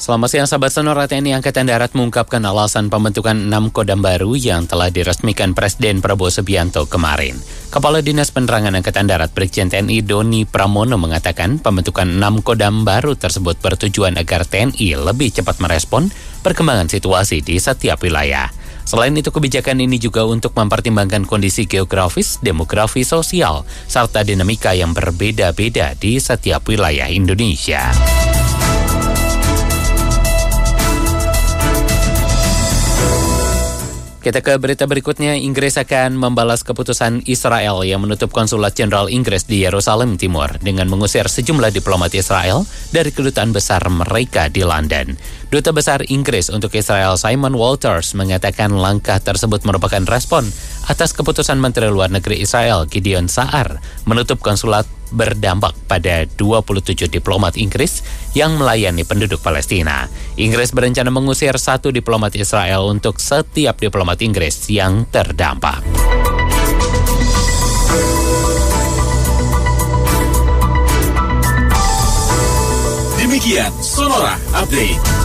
Selamat siang sahabat Sonora. TNI Angkatan Darat mengungkapkan alasan pembentukan 6 kodam baru yang telah diresmikan Presiden Prabowo Subianto kemarin. Kepala Dinas Penerangan Angkatan Darat Brigjen TNI Doni Pramono mengatakan pembentukan 6 kodam baru tersebut bertujuan agar TNI lebih cepat merespon perkembangan situasi di setiap wilayah. Selain itu, kebijakan ini juga untuk mempertimbangkan kondisi geografis, demografi, sosial, serta dinamika yang berbeda-beda di setiap wilayah Indonesia. Kita ke berita berikutnya. Inggris akan membalas keputusan Israel yang menutup konsulat jenderal Inggris di Yerusalem Timur dengan mengusir sejumlah diplomat Israel dari kedutaan besar mereka di London. Duta Besar Inggris untuk Israel Simon Walters mengatakan langkah tersebut merupakan respon atas keputusan Menteri Luar Negeri Israel Gideon Sa'ar menutup konsulat berdampak pada 27 diplomat Inggris yang melayani penduduk Palestina. Inggris berencana mengusir 1 diplomat Israel untuk setiap diplomat Inggris yang terdampak. Demikian Sonora Update.